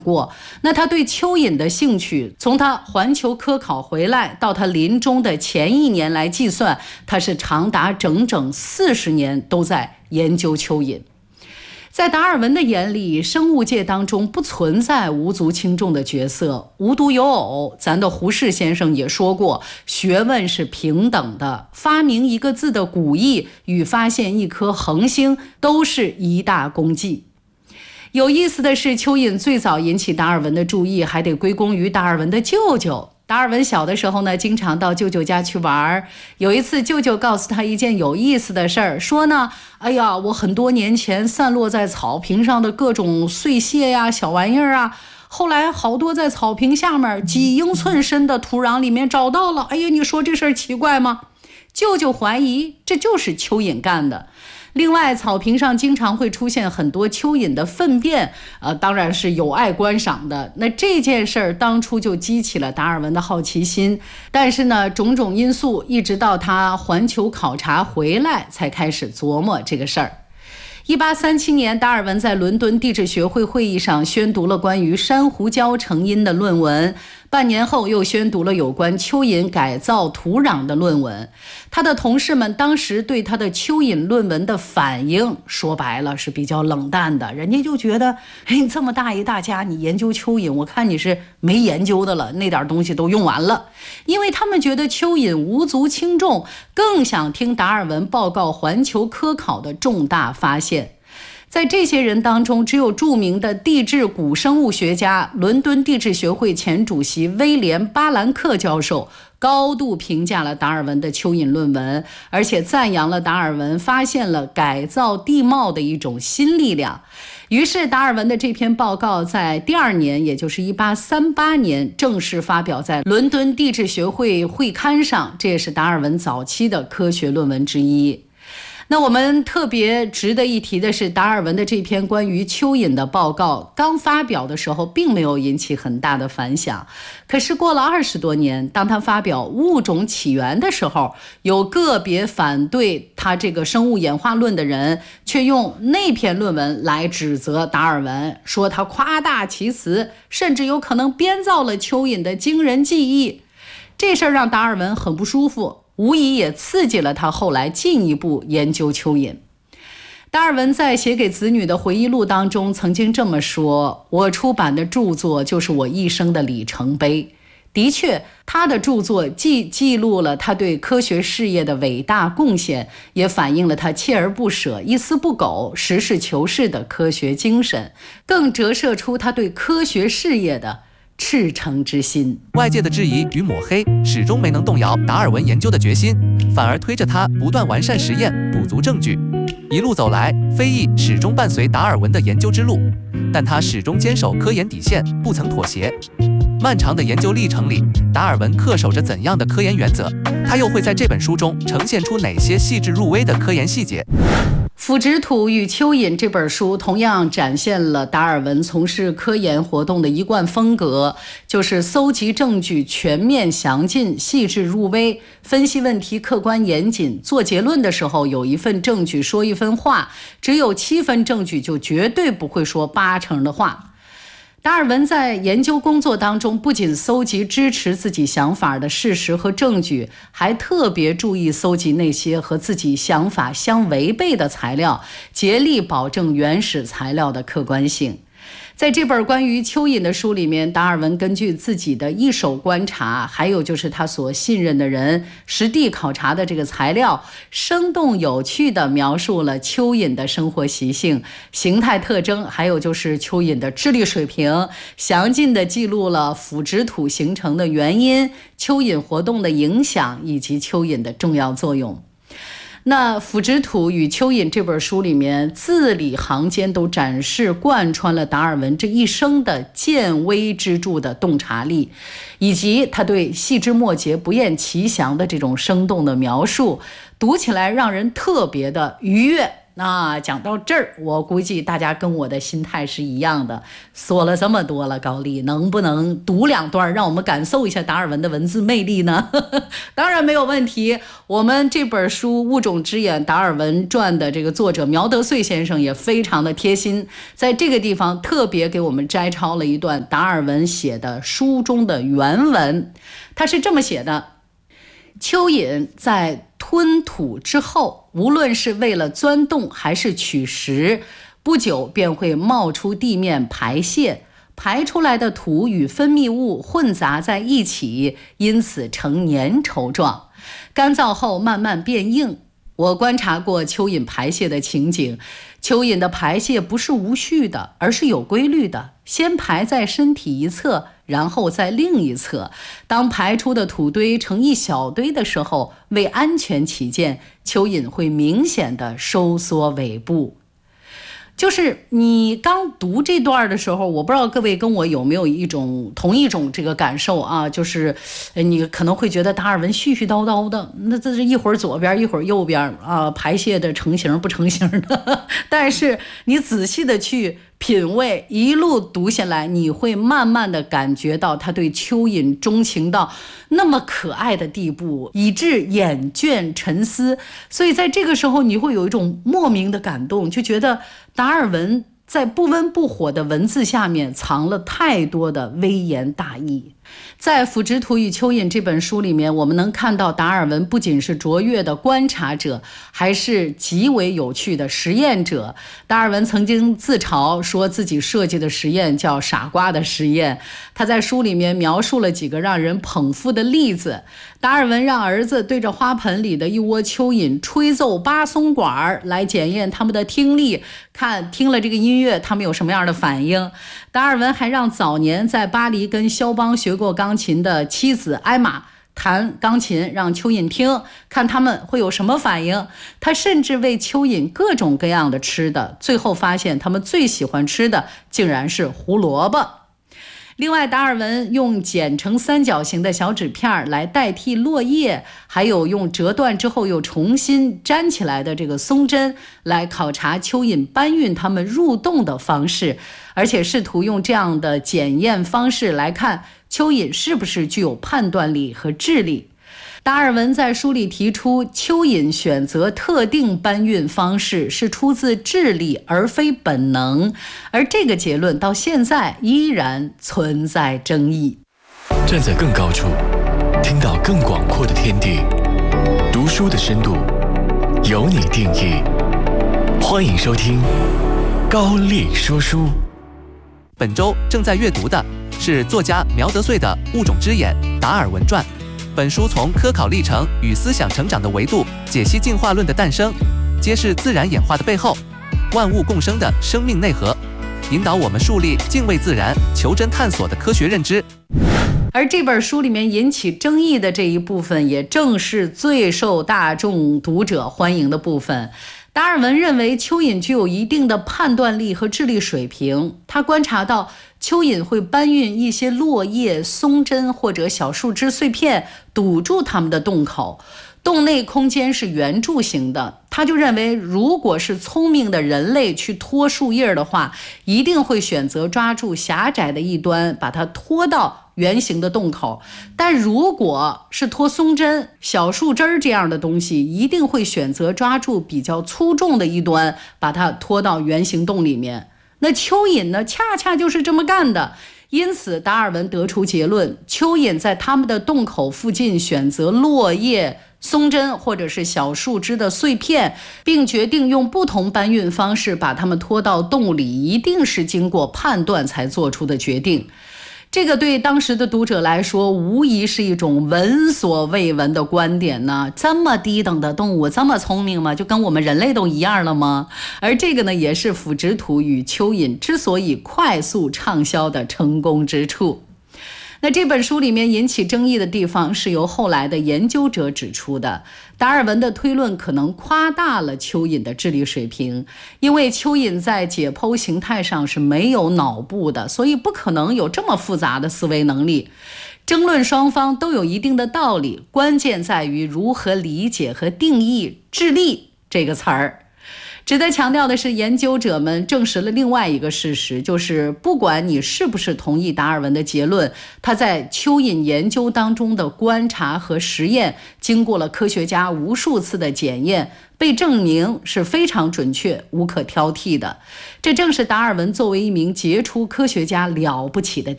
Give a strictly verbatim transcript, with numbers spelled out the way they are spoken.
过。那他对蚯蚓的兴趣，从他环球科考回来到他临终的前一年来计算，他是长达整整四十年都在研究蚯蚓。在达尔文的眼里，生物界当中不存在无足轻重的角色，无独有偶，咱的胡适先生也说过，学问是平等的，发明一个字的古意与发现一颗恒星都是一大功绩。有意思的是，蚯蚓最早引起达尔文的注意，还得归功于达尔文的舅舅。达尔文小的时候呢，经常到舅舅家去玩。有一次，舅舅告诉他一件有意思的事儿，说呢，哎呀，我很多年前散落在草坪上的各种碎屑呀、小玩意儿啊，后来好多在草坪下面几英寸深的土壤里面找到了。哎呀，你说这事儿奇怪吗？舅舅怀疑这就是蚯蚓干的。另外，草坪上经常会出现很多蚯蚓的粪便，呃，当然是有碍观赏的。那这件事儿当初就激起了达尔文的好奇心，但是呢，种种因素，一直到他环球考察回来，才开始琢磨这个事儿。一八三七年，达尔文在伦敦地质学会会议上宣读了关于珊瑚礁成因的论文，半年后又宣读了有关蚯蚓改造土壤的论文。他的同事们当时对他的蚯蚓论文的反应，说白了是比较冷淡的，人家就觉得，哎，你这么大一大家，你研究蚯蚓，我看你是没研究的了，那点东西都用完了。因为他们觉得蚯蚓无足轻重，更想听达尔文报告环球科考的重大发现。在这些人当中，只有著名的地质古生物学家、伦敦地质学会前主席威廉·巴兰克教授高度评价了达尔文的蚯蚓论文，而且赞扬了达尔文发现了改造地貌的一种新力量。于是达尔文的这篇报告在第二年，也就是一八三八年正式发表在伦敦地质学会会刊上，这也是达尔文早期的科学论文之一。那我们特别值得一提的是，达尔文的这篇关于蚯蚓的报告刚发表的时候并没有引起很大的反响，可是过了二十多年，当他发表物种起源的时候，有个别反对他这个生物演化论的人却用那篇论文来指责达尔文，说他夸大其词，甚至有可能编造了蚯蚓的惊人记忆。这事儿让达尔文很不舒服，无疑也刺激了他后来进一步研究蚯蚓。达尔文在写给子女的回忆录当中曾经这么说，我出版的著作就是我一生的里程碑。的确，他的著作既记录了他对科学事业的伟大贡献，也反映了他锲而不舍、一丝不苟、实事求是的科学精神，更折射出他对科学事业的赤诚之心。 外界的质疑与抹黑始终没能动摇达尔文研究的决心，反而推着他不断完善实验，补足证据。一路走来，非议始终伴随达尔文的研究之路，但他始终坚守科研底线，不曾妥协。漫长的研究历程里，达尔文恪守着怎样的科研原则？他又会在这本书中呈现出哪些细致入微的科研细节？ 腐殖土与蚯蚓这本书同样展现了达尔文从事科研活动的一贯风格，就是搜集证据全面详尽、细致入微，分析问题客观严谨，做结论的时候有一份证据说一分话，只有七分证据就绝对不会说八成的话。达尔文在研究工作当中，不仅搜集支持自己想法的事实和证据，还特别注意搜集那些和自己想法相违背的材料，竭力保证原始材料的客观性。在这本关于蚯蚓的书里面，达尔文根据自己的一手观察，还有就是他所信任的人实地考察的这个材料，生动有趣地描述了蚯蚓的生活习性、形态特征，还有就是蚯蚓的智力水平，详尽地记录了腐殖土形成的原因、蚯蚓活动的影响以及蚯蚓的重要作用。那《腐殖土与蚯蚓》这本书里面，字里行间都展示贯穿了达尔文这一生的见微知著的洞察力，以及他对细枝末节不厌其详的这种生动的描述，读起来让人特别的愉悦那讲到这儿，我估计大家跟我的心态是一样的。说了这么多了，高丽能不能读两段，让我们感受一下达尔文的文字魅力呢？当然没有问题。我们这本书《物种之眼：达尔文传》的这个作者苗德穗先生也非常的贴心，在这个地方特别给我们摘抄了一段达尔文写的书中的原文。他是这么写的：蚯蚓在吞吐之后，无论是为了钻洞还是取食，不久便会冒出地面排泄，排出来的土与分泌物混杂在一起，因此呈粘稠状，干燥后慢慢变硬。我观察过蚯蚓排泄的情景，蚯蚓的排泄不是无序的，而是有规律的，先排在身体一侧，然后在另一侧。当排出的土堆成一小堆的时候，为安全起见，蚯蚓会明显的收缩尾部。就是你刚读这段的时候，我不知道各位跟我有没有一种同一种这个感受啊，就是你可能会觉得达尔文絮絮叨叨的，那这是一会儿左边一会儿右边啊，排泄的成型不成型的。但是你仔细的去品味，一路读下来，你会慢慢的感觉到他对蚯蚓钟情到那么可爱的地步，以致眼倦沉思。所以在这个时候，你会有一种莫名的感动，就觉得达尔文在不温不火的文字下面藏了太多的微言大义。在《腐殖土与蚯蚓》这本书里面，我们能看到达尔文不仅是卓越的观察者，还是极为有趣的实验者。达尔文曾经自嘲说自己设计的实验叫傻瓜的实验。他在书里面描述了几个让人捧腹的例子。达尔文让儿子对着花盆里的一窝蚯蚓吹奏巴松管来检验他们的听力，看听了这个音乐他们有什么样的反应。达尔文还让早年在巴黎跟肖邦学过钢琴的妻子艾玛弹钢琴，让蚯蚓听，看他们会有什么反应。他甚至喂蚯蚓各种各样的吃的，最后发现他们最喜欢吃的竟然是胡萝卜。另外，达尔文用剪成三角形的小纸片来代替落叶，还有用折断之后又重新粘起来的这个松针来考察蚯蚓搬运它们入洞的方式，而且试图用这样的检验方式来看蚯蚓是不是具有判断力和智力。达尔文在书里提出，蚯蚓选择特定搬运方式是出自智力而非本能，而这个结论到现在依然存在争议。 站在更高处，听到更广阔的天地，读书的深度由你定义。欢迎收听高丽说书。 本周正在阅读的是作家苗德穗的《物种之眼：达尔文传》。本书从科考历程与思想成长的维度解析进化论的诞生，揭示自然演化的背后，万物共生的生命内核，引导我们树立敬畏自然、求真探索的科学认知。 而这本书里面引起争议的这一部分，也正是最受大众读者欢迎的部分。达尔文认为蚯蚓具有一定的判断力和智力水平，他观察到蚯蚓会搬运一些落叶、松针或者小树枝碎片，堵住它们的洞口。洞内空间是圆柱形的，他就认为如果是聪明的人类去拖树叶的话，一定会选择抓住狭窄的一端，把它拖到圆形的洞口。但如果是拖松针、小树枝这样的东西，一定会选择抓住比较粗重的一端，把它拖到圆形洞里面。那蚯蚓呢，恰恰就是这么干的。因此达尔文得出结论，蚯蚓在它们的洞口附近选择落叶、松针或者是小树枝的碎片，并决定用不同搬运方式把它们拖到洞里，一定是经过判断才做出的决定。这个对当时的读者来说，无疑是一种闻所未闻的观点呢。这么低等的动物这么聪明吗？就跟我们人类都一样了吗？而这个呢，也是腐殖土与蚯蚓之所以快速畅销的成功之处。那这本书里面引起争议的地方是由后来的研究者指出的。达尔文的推论可能夸大了蚯蚓的智力水平，因为蚯蚓在解剖形态上是没有脑部的，所以不可能有这么复杂的思维能力。争论双方都有一定的道理，关键在于如何理解和定义智力这个词儿。 值得强调的是，研究者们证实了另外一个事实，就是不管你是不是同意达尔文的结论，他在蚯蚓研究当中的观察和实验，经过了科学家无数次的检验，被证明是非常准确、无可挑剔的。这正是达尔文作为一名杰出科学家了不起的地方。